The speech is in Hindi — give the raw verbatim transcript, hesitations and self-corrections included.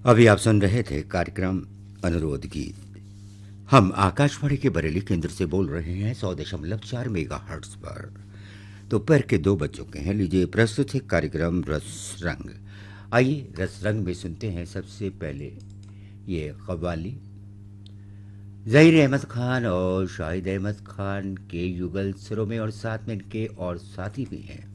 अभी आप सुन रहे थे कार्यक्रम अनुरोध गीत। हम आकाशवाणी के बरेली केंद्र से बोल रहे हैं सौ दशमलव चार मेगा हर्ट्स पर। दोपहर के दो बज चुके हैं। लीजिए प्रस्तुत है कार्यक्रम रस रंग। आइए रस रंग में सुनते हैं सबसे पहले ये कव्वाली ज़हीर अहमद खान और शाहिद अहमद खान के युगल सुरों में, और साथ में इनके और साथी भी हैं